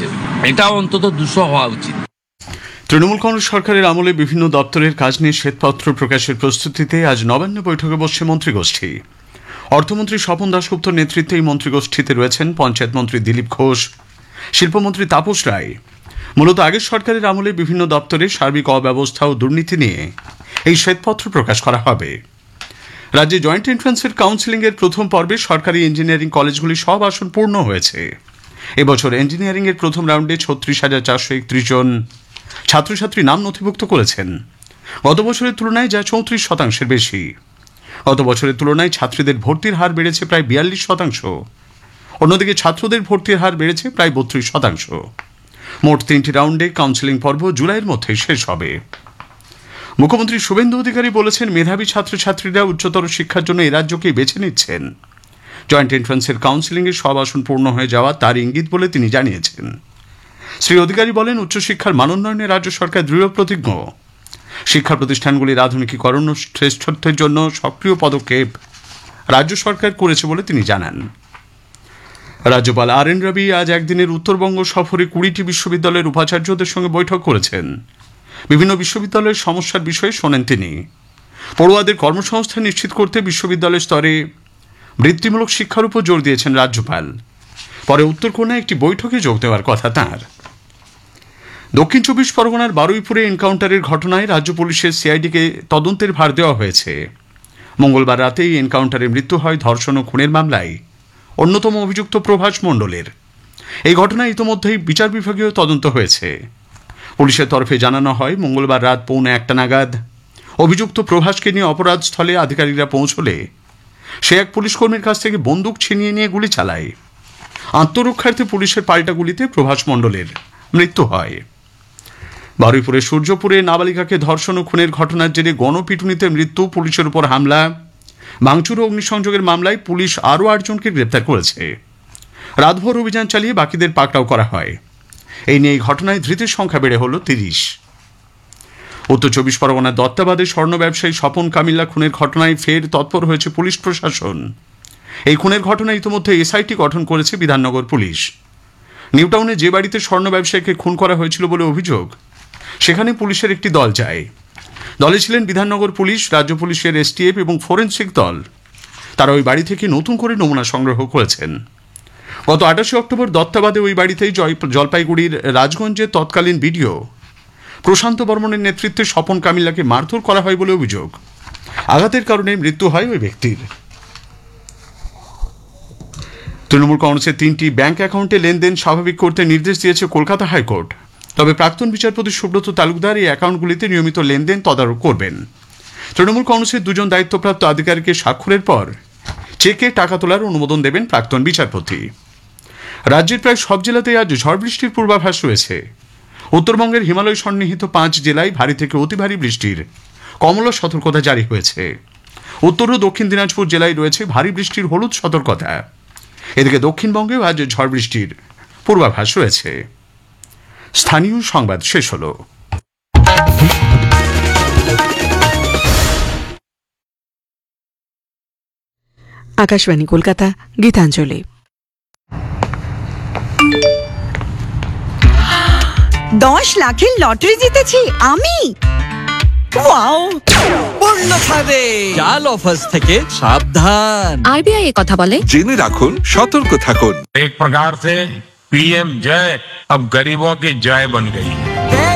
হচ্ছে, এটা অন্তত 200 হওয়া উচিত। তৃণমূল কংগ্রেস সরকারের আমলে বিভিন্ন দপ্তরের কাজ নিয়ে শ্বেতপত্র প্রকাশের প্রস্তুতিতে আজ নবান্ন বৈঠকে বসছে মন্ত্রিগোষ্ঠী। অর্থমন্ত্রী স্বপন দাশগুপ্তর নেতৃত্বে এই মন্ত্রিগোষ্ঠীতে রয়েছেন পঞ্চায়েত মন্ত্রী দিলীপ ঘোষ, শিল্পমন্ত্রী তাপস রায়। মূলত আগের সরকারের আমলে বিভিন্ন দপ্তরে সার্বিক অব্যবস্থা ও দুর্নীতি নিয়ে এই শ্বেতপত্র প্রকাশ করা হবে। রাজ্যে জয়েন্ট এন্ট্রান্সের কাউন্সেলিংয়ের প্রথম পর্বে সরকারি ইঞ্জিনিয়ারিং কলেজগুলি সব আসন পূর্ণ হয়েছে। এবছর ইঞ্জিনিয়ারিংয়ের প্রথম রাউন্ডে 36,431 জন ছাত্রছাত্রী নাম নথিভুক্ত করেছেন। গত বছরের তুলনায় যা 34% বেশি। গত বছরের তুলনায় ছাত্রীদের ভর্তির হার বেড়েছে প্রায় 42%। অন্যদিকে ছাত্রদের ভর্তির হার বেড়েছে প্রায় 32%। মোট 3টি রাউন্ডে কাউন্সেলিং পর্ব জুলাইয়ের মধ্যেই শেষ হবে। মুখ্যমন্ত্রী শুভেন্দু অধিকারী বলেছেন, মেধাবী ছাত্রছাত্রীরা উচ্চতর শিক্ষার জন্য এই রাজ্যকেই বেছে নিচ্ছেন। জয়েন্ট এন্ট্রান্সের কাউন্সেলিংয়ে সব আসন পূর্ণ হয়ে যাওয়া তার ইঙ্গিত বলে তিনি জানিয়েছেন। শ্রী অধিকারী বলেন, উচ্চশিক্ষার মানোন্নয়নে রাজ্য সরকার দৃঢ় প্রতিজ্ঞ। শিক্ষা প্রতিষ্ঠানগুলির আধুনিকীকরণ ও শ্রেষ্ঠত্বের জন্য সক্রিয় পদক্ষেপ রাজ্য সরকার করেছে বলে তিনি জানান। রাজ্যপাল RN রবি আজ একদিনের উত্তরবঙ্গ সফরে 20টি বিশ্ববিদ্যালয়ের উপাচার্যদের সঙ্গে বৈঠক করেছেন। বিভিন্ন বিশ্ববিদ্যালয়ের সমস্যার বিষয়ে শোনেন তিনি। পড়ুয়াদের কর্মসংস্থান নিশ্চিত করতে বিশ্ববিদ্যালয় স্তরে বৃত্তিমূলক শিক্ষার উপর জোর দিয়েছেন রাজ্যপাল। পরে উত্তরকন্যায় একটি বৈঠকে যোগ দেওয়ার কথা তাঁর। দক্ষিণ 24 পরগনার বারুইপুরে এনকাউন্টারের ঘটনায় রাজ্য পুলিশের CID-কে তদন্তের ভার দেওয়া হয়েছে। মঙ্গলবার রাতেই এনকাউন্টারে মৃত্যু হয় ধর্ষণ ও খুনের মামলায় অন্যতম অভিযুক্ত প্রভাস মণ্ডলের। এই ঘটনায় ইতোমধ্যেই বিচার বিভাগীয় তদন্ত হয়েছে। পুলিশের তরফে জানানো হয়, মঙ্গলবার রাত 1:45 নাগাদ অভিযুক্ত প্রভাসকে নিয়ে অপরাধ স্থলে আধিকারিকরা পৌঁছলে সে এক পুলিশ কর্মীর কাছ থেকে বন্দুক ছিনিয়ে নিয়ে গুলি চালায়। আত্মরক্ষার্থে পুলিশের পাল্টা গুলিতে প্রভাস মণ্ডলের মৃত্যু হয়। বারুইপুরের সূর্যপুরে নাবালিকাকে ধর্ষণ ও খুনের ঘটনার জেরে গণপিটুনিতে মৃত্যু, পুলিশের উপর হামলা, ভাঙচুর ও অগ্নিসংযোগের মামলায় পুলিশ আরও 8 জনকে গ্রেপ্তার করেছে। রাতভর অভিযান চালিয়ে বাকিদের পাকড়াও করা হয়। এই নিয়ে এই ঘটনায় ধৃতের সংখ্যা বেড়ে হল 30। উত্তর 24 পরগনার দত্তাবাদে স্বর্ণ ব্যবসায়ী স্বপন কামিল্লা খুনের ঘটনায় ফের তৎপর হয়েছে পুলিশ প্রশাসন। এই খুনের ঘটনায় ইতিমধ্যে SIT গঠন করেছে বিধাননগর পুলিশ। নিউটাউনে যে বাড়িতে স্বর্ণ ব্যবসায়ীকে খুন করা হয়েছিল বলে অভিযোগ, সেখানে পুলিশের একটি দল যায়। দলে ছিলেন বিধাননগর পুলিশ, রাজ্য পুলিশের STF এবং ফরেন্সিক দল। তারা ওই বাড়ি থেকে নতুন করে নমুনা সংগ্রহ করেছেন। গত 28 অক্টোবর দত্তাবাদে ওই বাড়িতেই জলপাইগুড়ির রাজগঞ্জের তৎকালীন BDO প্রশান্ত বর্মনের নেতৃত্বে স্বপন কামিল্লাকে মারধর করা হয় বলে অভিযোগ। আঘাতের কারণে মৃত্যু হয় ওই ব্যক্তির। তৃণমূল কংগ্রেসের 3টি ব্যাংক অ্যাকাউন্টে লেনদেন স্বাভাবিক করতে নির্দেশ দিয়েছে কলকাতা হাইকোর্ট। তবে প্রাক্তন বিচারপতি সুব্রত তালুকদার এই অ্যাকাউন্টগুলিতে নিয়মিত লেনদেন তদারক করবেন। তৃণমূল কংগ্রেসের 2 জন দায়িত্বপ্রাপ্ত আধিকারিকের স্বাক্ষরের পর চেকে টাকা তোলার অনুমোদন দেবেন প্রাক্তন বিচারপতি। রাজ্যের প্রায় সব জেলাতেই আজ ঝড় বৃষ্টির পূর্বাভাস রয়েছে। উত্তরবঙ্গের হিমালয় সন্নিহিত 5 জেলায় ভারী থেকে অতি ভারী বৃষ্টির কমলা সতর্কতা জারি হয়েছে। উত্তর ও দক্ষিণ দিনাজপুর জেলায় রয়েছে ভারী বৃষ্টির হলুদ সতর্কতা। এদিকে দক্ষিণবঙ্গেও আজ ঝড় বৃষ্টির পূর্বাভাস রয়েছে। স্থানীয় সংবাদ শেষ হল। আকাশবাণী কলকাতা, গীতাঞ্জলি। 10 লাখের লটারি জিতেছি আমি। ওয়াও, পূর্ণ ফাঁদে জাল অফার্স থেকে সাবধান। RBI কথা বলে, জেনে রাখুন, সতর্ক থাকুন। एक प्रकार से PM जय अब गरीबों की जय बन गई है।